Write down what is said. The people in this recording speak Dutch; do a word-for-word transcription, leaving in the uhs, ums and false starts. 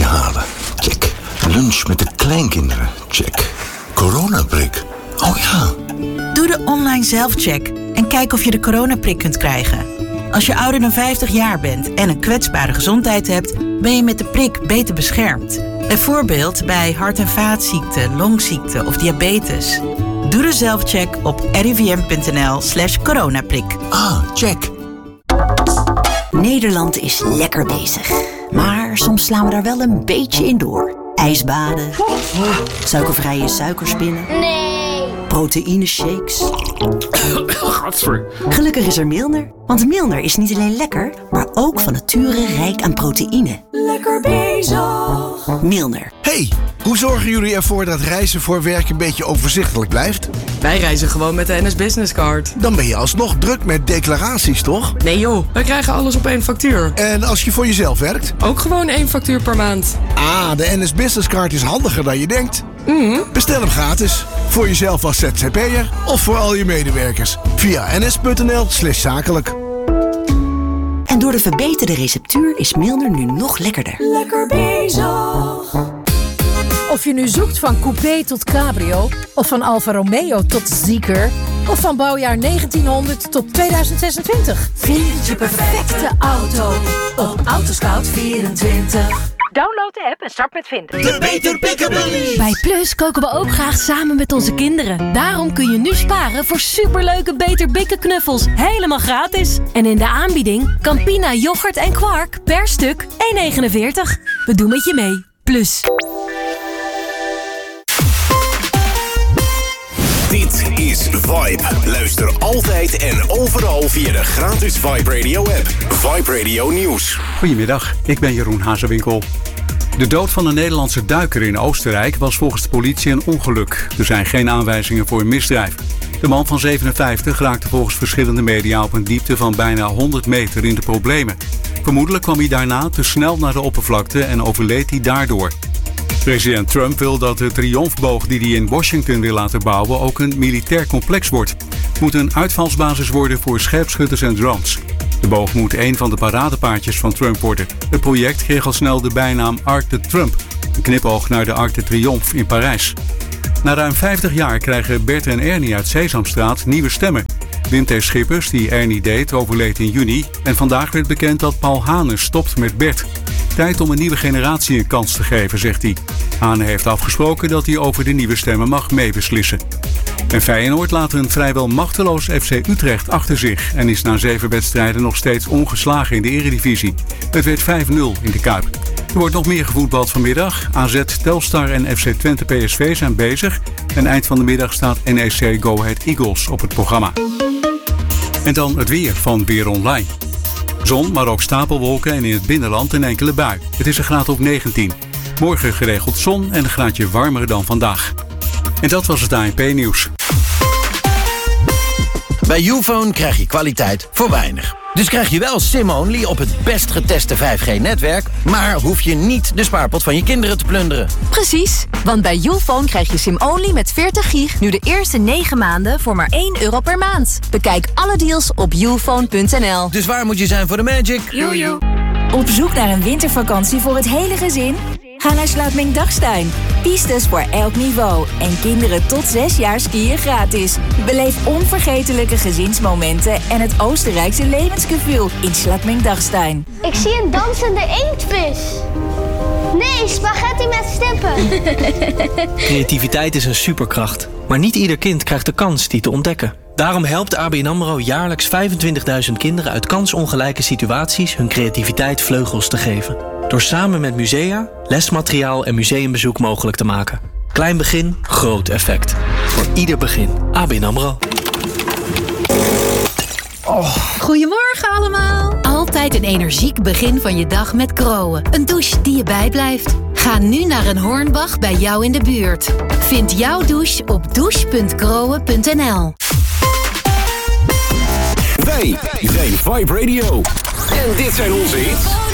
halen. Check. Lunch met de kleinkinderen. Check. Coronaprik. Oh ja. Doe de online zelfcheck en kijk of je de coronaprik kunt krijgen. Als je ouder dan vijftig jaar bent en een kwetsbare gezondheid hebt, ben je met de prik beter beschermd. Bijvoorbeeld bij hart- en vaatziekten, longziekten of diabetes. Doe de zelfcheck op rivm.nl slash coronaprik. Ah, check. Nederland is lekker bezig. Maar soms slaan we daar wel een beetje in door. Ijsbaden. Suikervrije suikerspinnen. Nee. Proteïneshakes. Gadver. Gelukkig is er Milner. Want Milner is niet alleen lekker, maar ook van nature rijk aan proteïne. Lekker bezig. Milner. Hey, hoe zorgen jullie ervoor dat reizen voor werk een beetje overzichtelijk blijft? Wij reizen gewoon met de N S Business Card. Dan ben je alsnog druk met declaraties, toch? Nee joh, wij krijgen alles op één factuur. En als je voor jezelf werkt? Ook gewoon één factuur per maand. Ah, de N S Business Card is handiger dan je denkt. Mm-hmm. Bestel hem gratis. Voor jezelf als Z Z P'er of voor al je medewerkers. Via ns.nl slash zakelijk. En door de verbeterde receptuur is Milner nu nog lekkerder. Lekker bezig. Of je nu zoekt van coupé tot cabrio, of van Alfa Romeo tot Zeekr, of van bouwjaar negentienhonderd tot tweeduizend zesentwintig. Vind je perfecte auto op Autoscout vierentwintig. Download de app en start met vinden. De Beter Pick-up-Belly. Bij Plus koken we ook graag samen met onze kinderen. Daarom kun je nu sparen voor superleuke Beter Bikken knuffels. Helemaal gratis. En in de aanbieding Campina yoghurt en kwark per stuk één negenenveertig. We doen met je mee. Plus. Dit is Vibe. Luister altijd en overal via de gratis Vibe Radio app. Vibe Radio Nieuws. Goedemiddag, ik ben Jeroen Hazewinkel. De dood van een Nederlandse duiker in Oostenrijk was volgens de politie een ongeluk. Er zijn geen aanwijzingen voor een misdrijf. De man van zevenenvijftig raakte volgens verschillende media op een diepte van bijna honderd meter in de problemen. Vermoedelijk kwam hij daarna te snel naar de oppervlakte en overleed hij daardoor. President Trump wil dat de triomfboog die hij in Washington wil laten bouwen ook een militair complex wordt. Het moet een uitvalsbasis worden voor scherpschutters en drones. De boog moet een van de paradepaardjes van Trump worden. Het project kreeg al snel de bijnaam Arc de Trump, een knipoog naar de Arc de Triomphe in Parijs. Na ruim vijftig jaar krijgen Bert en Ernie uit Sesamstraat nieuwe stemmen. Wim T. Schippers, die Ernie deed, overleed in juni. En vandaag werd bekend dat Paul Hane stopt met Bert. Tijd om een nieuwe generatie een kans te geven, zegt hij. Hane heeft afgesproken dat hij over de nieuwe stemmen mag meebeslissen. En Feyenoord laat een vrijwel machteloos F C Utrecht achter zich en is na zeven wedstrijden nog steeds ongeslagen in de Eredivisie. Het werd vijf nul in de Kuip. Er wordt nog meer gevoetbald vanmiddag. A Z, Telstar en F C Twente P S V zijn bezig. En eind van de middag staat N E C Go Ahead Eagles op het programma. En dan het weer van Weer Online. Zon, maar ook stapelwolken en in het binnenland een enkele bui. Het is een graad of negentien. Morgen geregeld zon en een graadje warmer dan vandaag. En dat was het A N P-nieuws. Bij Youfone krijg je kwaliteit voor weinig. Dus krijg je wel SIM-only op het best geteste vijf G-netwerk... maar hoef je niet de spaarpot van je kinderen te plunderen. Precies, want bij Youfone krijg je SIM-only met veertig gig... nu de eerste negen maanden voor maar één euro per maand. Bekijk alle deals op youfone punt n l. Dus waar moet je zijn voor de magic? Jojo. Op zoek naar een wintervakantie voor het hele gezin? Ga naar Slaatming-Dachstein. Pistes voor elk niveau. En kinderen tot zes jaar skiën gratis. Beleef onvergetelijke gezinsmomenten en het Oostenrijkse levensgevoel in Slaatming-Dachstein. Ik zie een dansende inktvis. Nee, spaghetti met stippen. Creativiteit is een superkracht. Maar niet ieder kind krijgt de kans die te ontdekken. Daarom helpt A B N AMRO jaarlijks vijfentwintigduizend kinderen uit kansongelijke situaties hun creativiteit vleugels te geven. Door samen met musea, lesmateriaal en museumbezoek mogelijk te maken. Klein begin, groot effect. Voor ieder begin. A B N AMRO. Oh. Goedemorgen allemaal. Altijd een energiek begin van je dag met Groen. Een douche die je bijblijft. Ga nu naar een Hornbach bij jou in de buurt. Vind jouw douche op douche punt groen punt n l. Wij zijn Vibe Radio. En dit zijn onze hits.